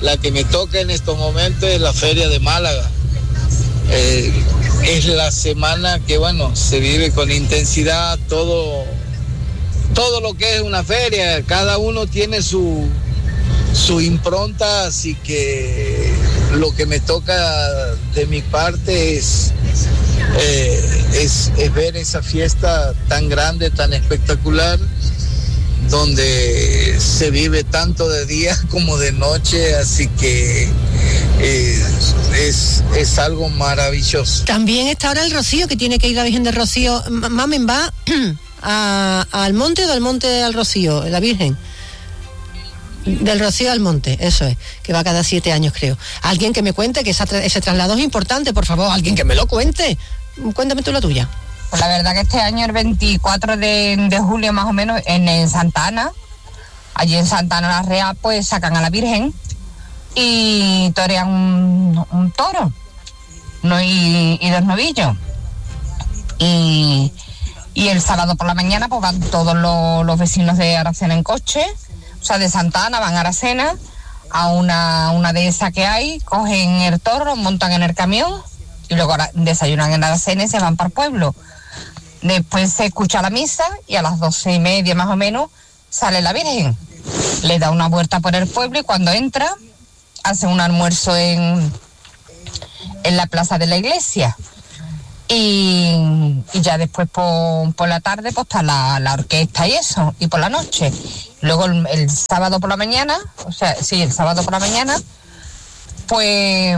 la que me toca en estos momentos es la Feria de Málaga. Eh, es la semana que, bueno, se vive con intensidad todo, todo lo que es una feria. Cada uno tiene su, su impronta, así que lo que me toca de mi parte es, eh, es, es ver esa fiesta tan grande, tan espectacular, donde se vive tanto de día como de noche, así que eh, es, es algo maravilloso. También está ahora el Rocío, que tiene que ir la Virgen del Rocío. Mamen, ¿va a, al monte o del monte al Rocío, la Virgen? Del Rocío al monte, eso es, que va cada siete años, creo. Alguien que me cuente que esa, ese traslado es importante, por favor, alguien que me lo cuente. Cuéntame tú la tuya. Pues la verdad que este año, el veinticuatro de, de julio más o menos, en, en Santa Ana, allí en Santa Ana la Real, pues sacan a la Virgen y torean un, un toro, ¿no? y, y dos novillos. Y, y el sábado por la mañana pues van todos los, los vecinos de Aracena en coche, o sea, de Santa Ana van a Aracena, a una, una dehesa que hay, cogen el toro, lo montan en el camión y luego desayunan en Aracena y se van para el pueblo. Después se escucha la misa y a las doce y media más o menos sale la Virgen. Le da una vuelta por el pueblo y cuando entra hace un almuerzo en, en la plaza de la iglesia. Y, y ya después por, por la tarde pues está la, la orquesta y eso, y por la noche. Luego el, el sábado por la mañana, o sea, sí, el sábado por la mañana, pues...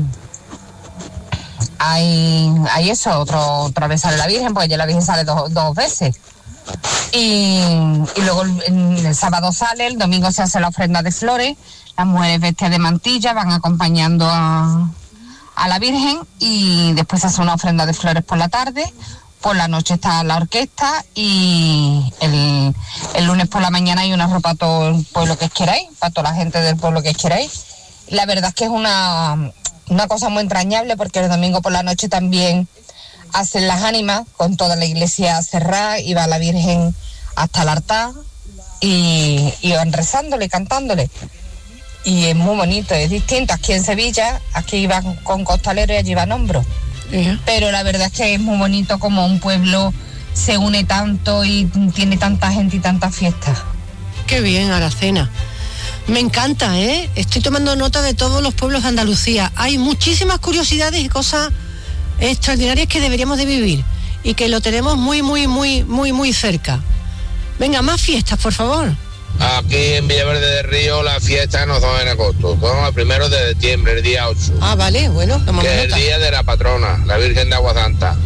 Hay, hay eso, otro, otra vez sale la Virgen, porque ya la Virgen sale dos, dos veces. Y, y luego el, el sábado sale, el domingo se hace la ofrenda de flores, las mujeres vestidas de mantilla van acompañando a, a la Virgen y después se hace una ofrenda de flores por la tarde. Por la noche está la orquesta y el, el lunes por la mañana hay una ropa para todo el pueblo que queráis, para toda la gente del pueblo que queráis. La verdad es que es una... Una cosa muy entrañable porque el domingo por la noche también hacen las ánimas con toda la iglesia cerrada y va la Virgen hasta el altar y, y van rezándole, cantándole. Y es muy bonito, es distinto. Aquí en Sevilla, aquí van con costalero y allí van hombros. Uh-huh. Pero la verdad es que es muy bonito como un pueblo se une tanto y tiene tanta gente y tantas fiestas. Qué bien, Aracena. Me encanta, ¿eh? Estoy tomando nota de todos los pueblos de Andalucía. Hay muchísimas curiosidades y cosas extraordinarias que deberíamos de vivir y que lo tenemos muy, muy, muy, muy, muy cerca. Venga, más fiestas, por favor. Aquí en Villaverde del Río las fiestas no son en agosto, son el primero de septiembre, el día ocho. Ah, vale, bueno. Que es el día de la patrona, la Virgen de Agua Santa.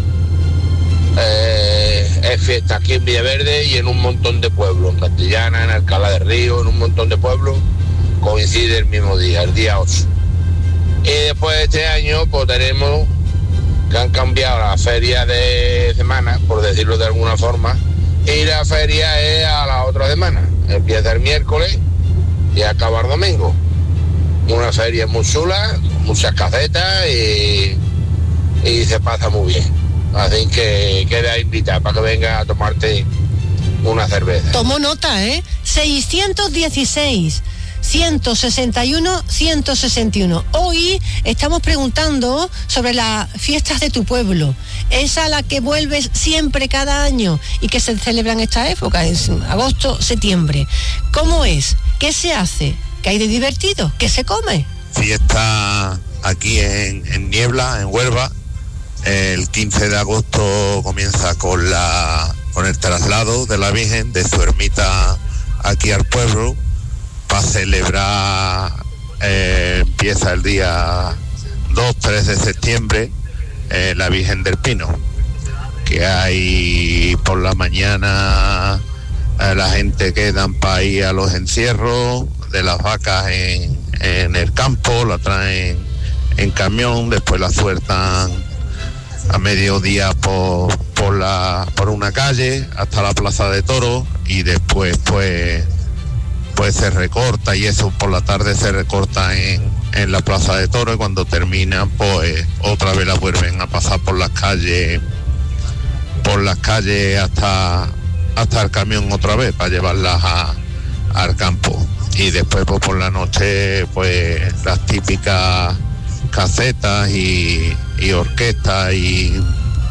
Eh, es fiesta aquí en Villaverde y en un montón de pueblos, en Castellana, en Alcalá del Río, en un montón de pueblos, coincide el mismo día, el día ocho. Y después de este año pues tenemos que han cambiado la feria de semana, por decirlo de alguna forma, y la feria es a la otra semana, empieza el miércoles y acaba el domingo. Una feria muy chula, muchas casetas y, y se pasa muy bien. Así que queda invitada para que venga a tomarte una cerveza. Tomo nota, ¿eh? seiscientos dieciséis, ciento sesenta y uno, ciento sesenta y uno. Hoy estamos preguntando sobre las fiestas de tu pueblo. Esa a la que vuelves siempre cada año y que se celebra en esta época, es agosto, septiembre. ¿Cómo es? ¿Qué se hace? ¿Qué hay de divertido? ¿Qué se come? Fiesta aquí en, en Niebla, en Huelva. El quince de agosto comienza con la con el traslado de la Virgen de su ermita aquí al pueblo para celebrar, eh, empieza el día dos, tres de septiembre, eh, la Virgen del Pino, que hay por la mañana eh, la gente quedan para ir a los encierros de las vacas en, en el campo, la traen en camión, después la sueltan a mediodía por, por la por una calle hasta la plaza de toros y después pues pues se recorta y eso por la tarde se recorta en, en la plaza de toros y cuando terminan pues otra vez la vuelven a pasar por las calles por las calles hasta hasta el camión otra vez para llevarlas a, al campo. Y después pues, por la noche pues las típicas casetas y, y orquestas y,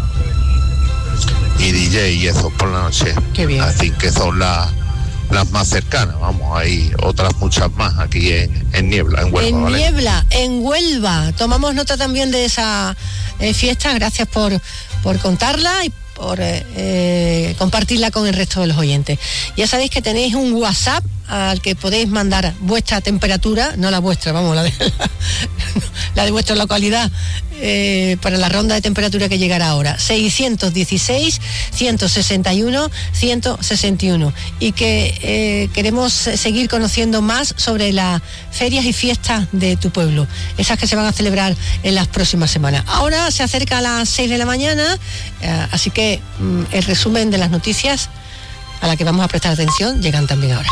y D J y eso por la noche. Qué bien. Así que son las las más cercanas, vamos, hay otras muchas más aquí en, en Niebla, en Huelva. En ¿vale? Niebla, en Huelva. Tomamos nota también de esa eh, fiesta, gracias por, por contarla y por eh, eh, compartirla con el resto de los oyentes. Ya sabéis que tenéis un WhatsApp al que podéis mandar vuestra temperatura, no la vuestra, vamos, la de, la, la de vuestra localidad, eh, para la ronda de temperatura que llegará ahora, seiscientos dieciséis, ciento sesenta y uno, ciento sesenta y uno, y que eh, queremos seguir conociendo más sobre las ferias y fiestas de tu pueblo, esas que se van a celebrar en las próximas semanas. Ahora se acerca a las seis de la mañana, eh, así que mm, el resumen de las noticias a la que vamos a prestar atención llegan también ahora.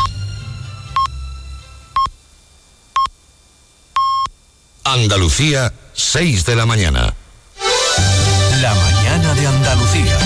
Andalucía, seis de la mañana. La mañana de Andalucía.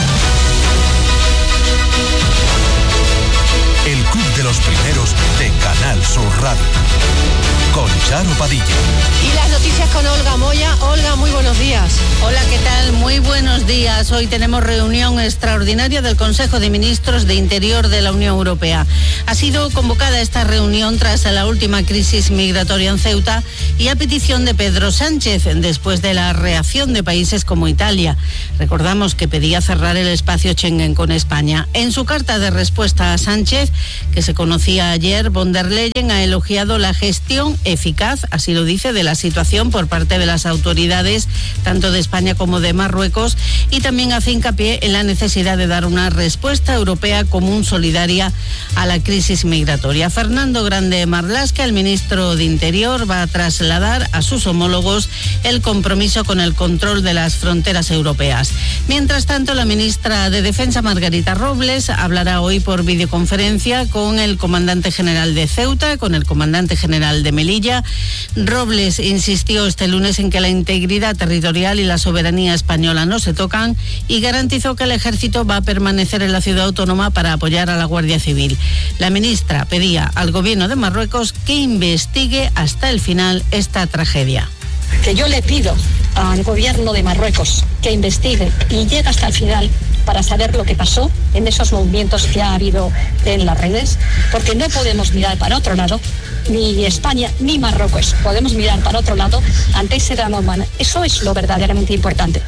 El club de los primeros de Canal Sur Radio. Con Charo Padilla. Y las noticias con Olga Moya. Olga, muy buenos días. Hola, ¿qué tal? Muy buenos días. Hoy tenemos reunión extraordinaria del Consejo de Ministros de Interior de la Unión Europea. Ha sido convocada esta reunión tras la última crisis migratoria en Ceuta y a petición de Pedro Sánchez, después de la reacción de países como Italia. Recordamos que pedía cerrar el espacio Schengen con España. En su carta de respuesta a Sánchez, que se conocía ayer, von der Leyen ha elogiado la gestión eficaz, así lo dice, de la situación por parte de las autoridades, tanto de España como de Marruecos, y también hace hincapié en la necesidad de dar una respuesta europea común solidaria a la crisis migratoria. Fernando Grande Marlaska, el ministro de Interior, va a trasladar a sus homólogos el compromiso con el control de las fronteras europeas. Mientras tanto, la ministra de Defensa, Margarita Robles, hablará hoy por videoconferencia con el comandante general de Ceuta, con el comandante general de Melilla. Robles insistió este lunes en que la integridad territorial y la soberanía española no se tocan y garantizó que el ejército va a permanecer en la ciudad autónoma para apoyar a la Guardia Civil. La ministra pedía al gobierno de Marruecos que investigue hasta el final esta tragedia. Que yo le pido al gobierno de Marruecos que investigue y llegue hasta el final para saber lo que pasó en esos movimientos que ha habido en las redes, porque no podemos mirar para otro lado, ni España ni Marruecos podemos mirar para otro lado ante ese drama humano. Eso es lo verdaderamente importante.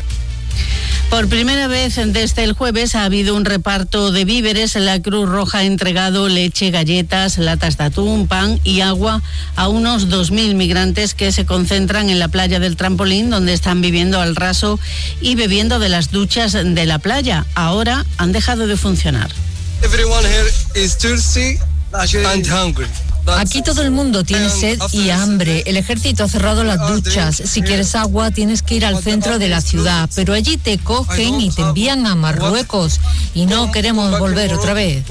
Por primera vez desde el jueves ha habido un reparto de víveres. La Cruz Roja ha entregado leche, galletas, latas de atún, pan y agua a unos dos mil migrantes que se concentran en la playa del Trampolín, donde están viviendo al raso y bebiendo de las duchas de la playa. Ahora han dejado de funcionar. Everyone here is thirsty and hungry. Aquí todo el mundo tiene sed y hambre. El ejército ha cerrado las duchas. Si quieres agua tienes que ir al centro de la ciudad, pero allí te cogen y te envían a Marruecos y no queremos volver otra vez.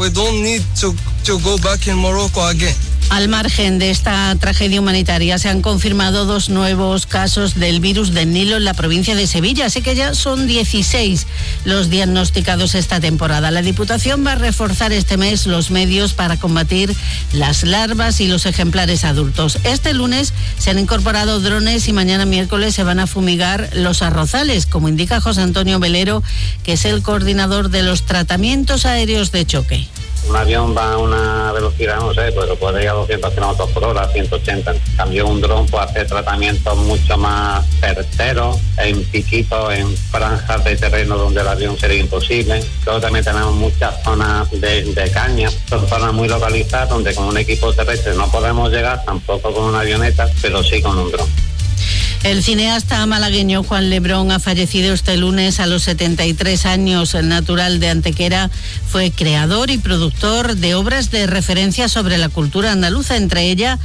Al margen de esta tragedia humanitaria, se han confirmado dos nuevos casos del virus del Nilo en la provincia de Sevilla, así que ya son dieciséis los diagnosticados esta temporada. La Diputación va a reforzar este mes los medios para combatir las larvas y los ejemplares adultos. Este lunes se han incorporado drones y mañana miércoles se van a fumigar los arrozales, como indica José Antonio Velero, que es el coordinador de los tratamientos aéreos de choque. Un avión va a una velocidad, no sé, pues puede ir a doscientos kilómetros por hora, ciento ochenta. En cambio, un dron puede hacer tratamientos mucho más certeros, en piquitos, en franjas de terreno donde el avión sería imposible. Luego también tenemos muchas zonas de, de caña, son zonas muy localizadas donde con un equipo terrestre no podemos llegar, tampoco con una avioneta, pero sí con un dron. El cineasta malagueño Juan Lebrón ha fallecido este lunes a los setenta y tres años. El natural de Antequera fue creador y productor de obras de referencia sobre la cultura andaluza, entre ellas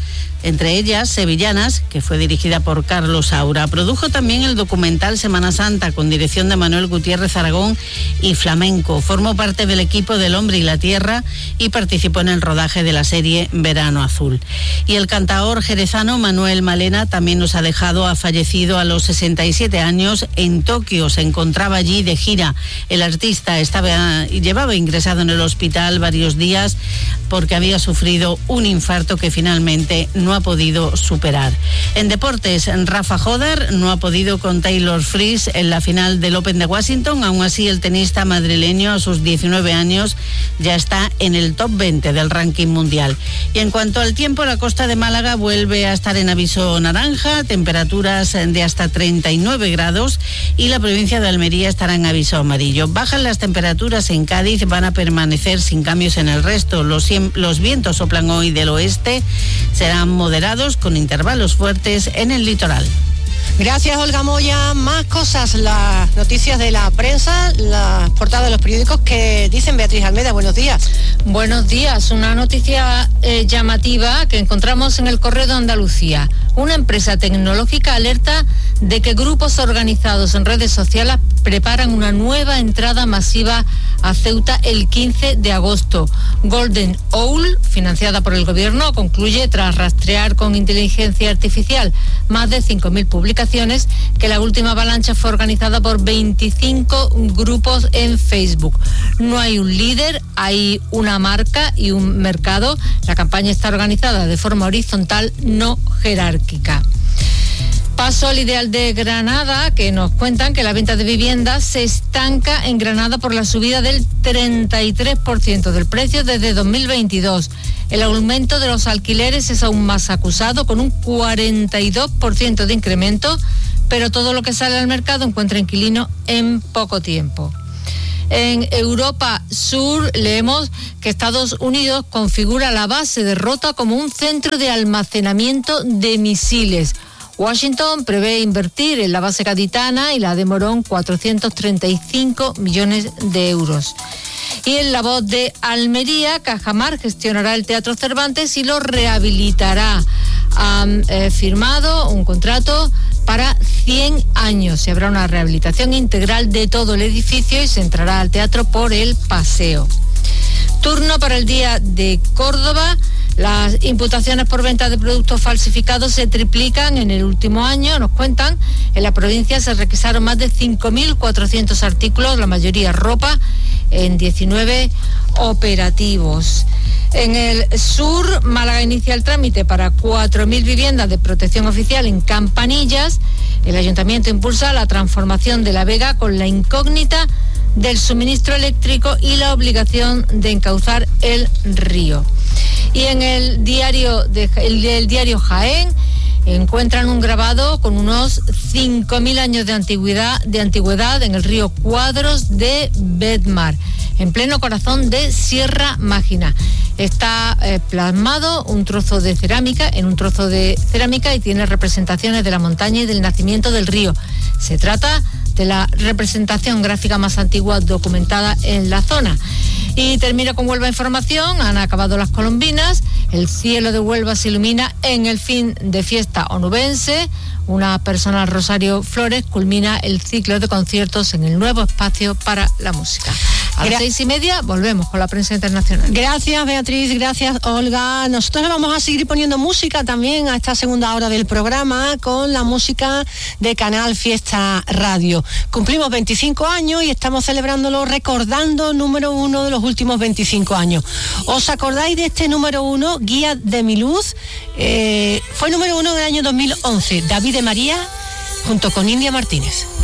entre ellas Sevillanas, que fue dirigida por Carlos Saura. Produjo también el documental Semana Santa, con dirección de Manuel Gutiérrez Aragón y Flamenco. Formó parte del equipo del Hombre y la Tierra y participó en el rodaje de la serie Verano Azul. Y el cantaor jerezano Manuel Malena también nos ha dejado, ha fallecido a los sesenta y siete años en Tokio. Se encontraba allí de gira. El artista estaba llevaba ingresado en el hospital varios días porque había sufrido un infarto que finalmente no ha podido superar. En deportes, Rafa Jodar no ha podido con Taylor Fritz en la final del Open de Washington. Aún así, el tenista madrileño a sus diecinueve años ya está en el top veinte del ranking mundial. Y en cuanto al tiempo, la costa de Málaga vuelve a estar en aviso naranja, temperaturas de hasta treinta y nueve grados, y la provincia de Almería estará en aviso amarillo. Bajan las temperaturas en Cádiz, van a permanecer sin cambios en el resto. Los, los vientos soplan hoy del oeste, serán moderados con intervalos fuertes en el litoral. Gracias, Olga Moya. Más cosas, las noticias de la prensa, las portadas de los periódicos que dicen. Beatriz Almeda, buenos días. Buenos días. Una noticia eh, llamativa que encontramos en el Correo de Andalucía. Una empresa tecnológica alerta de que grupos organizados en redes sociales preparan una nueva entrada masiva a Ceuta el quince de agosto. Golden Owl, financiada por el gobierno, concluye tras rastrear con inteligencia artificial más de cinco mil publicaciones que la última avalancha fue organizada por veinticinco grupos en Facebook. No hay un líder, hay una marca y un mercado. La campaña está organizada de forma horizontal, no jerárquica. Paso al Ideal de Granada, que nos cuentan que la venta de viviendas se estanca en Granada por la subida del treinta y tres por ciento del precio desde dos mil veintidós. El aumento de los alquileres es aún más acusado, con un cuarenta y dos por ciento de incremento, pero todo lo que sale al mercado encuentra inquilino en poco tiempo. En Europa Sur leemos que Estados Unidos configura la base de Rota como un centro de almacenamiento de misiles. Washington prevé invertir en la base gaditana y la de Morón cuatrocientos treinta y cinco millones de euros. Y en La Voz de Almería, Cajamar gestionará el Teatro Cervantes y lo rehabilitará. Han eh, firmado un contrato para cien años y habrá una rehabilitación integral de todo el edificio y se entrará al teatro por el paseo. Turno para el Día de Córdoba. Las imputaciones por venta de productos falsificados se triplican en el último año, nos cuentan. En la provincia se requisaron más de cinco mil cuatrocientos artículos, la mayoría ropa, en diecinueve operativos. En el sur, Málaga inicia el trámite para cuatro mil viviendas de protección oficial en Campanillas. El ayuntamiento impulsa la transformación de La Vega con la incógnita del suministro eléctrico y la obligación de encauzar el río. Y en el diario, de, el, el diario Jaén encuentran un grabado con unos cinco mil años de antigüedad, de antigüedad en el río Cuadros de Bedmar, en pleno corazón de Sierra Mágina. Está eh, plasmado un trozo de cerámica, en un trozo de cerámica y tiene representaciones de la montaña y del nacimiento del río. Se trata de la representación gráfica más antigua documentada en la zona. Y termino con Huelva Información. Han acabado las colombinas. El cielo de Huelva se ilumina en el fin de fiesta onubense. Una persona, Rosario Flores, culmina el ciclo de conciertos en el nuevo espacio para la música. A las seis y media volvemos con la prensa internacional. Gracias, Beatriz, gracias, Olga. Nosotros vamos a seguir poniendo música también a esta segunda hora del programa con la música de Canal Fiesta Radio. Cumplimos veinticinco años y estamos celebrándolo recordando número uno de los últimos veinticinco años. ¿Os acordáis de este número uno, Guía de mi Luz? Eh, fue número uno del año dos mil once, David de María, junto con India Martínez.